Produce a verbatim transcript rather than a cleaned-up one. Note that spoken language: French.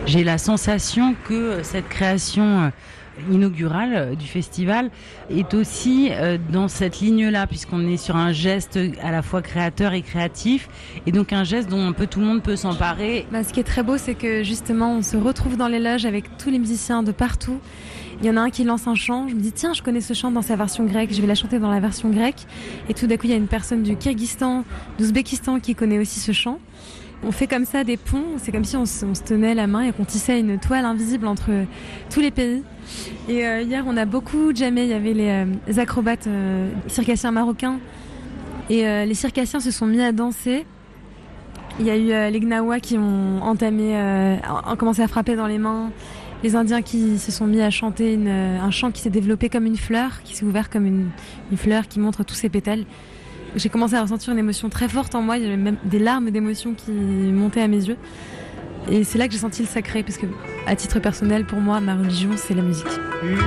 J'ai la sensation que cette création inaugurale du festival est aussi dans cette ligne-là, puisqu'on est sur un geste à la fois créateur et créatif, et donc un geste dont un peu tout le monde peut s'emparer. Bah, ce qui est très beau, c'est que justement on se retrouve dans les loges avec tous les musiciens de partout. Il y en a un qui lance un chant, je me dis tiens, je connais ce chant dans sa version grecque, je vais la chanter dans la version grecque, et tout d'un coup il y a une personne du Kyrgyzstan, d'Ouzbékistan qui connaît aussi ce chant. On fait comme ça des ponts, c'est comme si on se, on se tenait la main et qu'on tissait une toile invisible entre tous les pays. Et euh, hier, on a beaucoup jammé, il y avait les, euh, les acrobates euh, circassiens marocains. Et euh, les circassiens se sont mis à danser. Il y a eu euh, les Gnawa qui ont entamé, euh, ont commencé à frapper dans les mains. Les Indiens qui se sont mis à chanter une, un chant qui s'est développé comme une fleur, qui s'est ouvert comme une, une fleur qui montre tous ses pétales. J'ai commencé à ressentir une émotion très forte en moi, il y avait même des larmes d'émotion qui montaient à mes yeux. Et c'est là que j'ai senti le sacré, parce que, à titre personnel, pour moi, ma religion, c'est la musique.